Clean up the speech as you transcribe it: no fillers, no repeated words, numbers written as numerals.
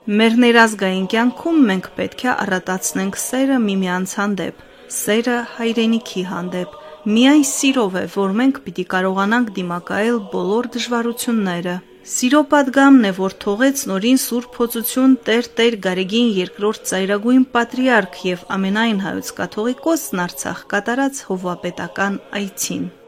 Մեր ներազգային կյանքում մենք պետք է առատացնենք սերը միմյանց հանդեպ, սերը հայրենիքի հանդեպ։ Միայն սիրով է, որ մենք պիտի կարողանանք դիմակայել բոլոր դժվարությունները։ Սիրո պատգամն է, որ թողեց նորին Սուրբ Հոծություն Տեր Գարեգին II ծայրագույն պատրիարք եւ ամենայն հայոց կաթողիկոսն Արցախ կատարած հովվապետական այցին։